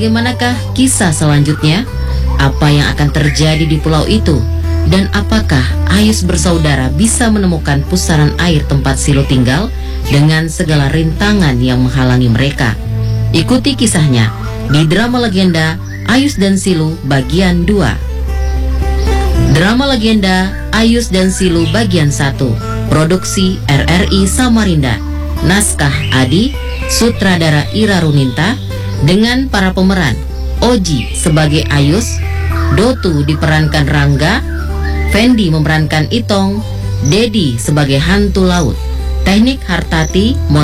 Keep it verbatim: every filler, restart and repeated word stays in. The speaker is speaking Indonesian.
bagaimanakah kisah selanjutnya? Apa yang akan terjadi di pulau itu? Dan apakah Ayus bersaudara bisa menemukan pusaran air tempat Silo tinggal dengan segala rintangan yang menghalangi mereka? Ikuti kisahnya di drama legenda Ayus dan Silo bagian dua. Drama legenda Ayus dan Silo bagian satu. Produksi R R I Samarinda. Naskah Adi, sutradara Ira Runinta, dengan para pemeran Oji sebagai Ayus, Dotu diperankan Rangga, Fendi memerankan Itong, Dedi sebagai hantu laut, Teknik Hartati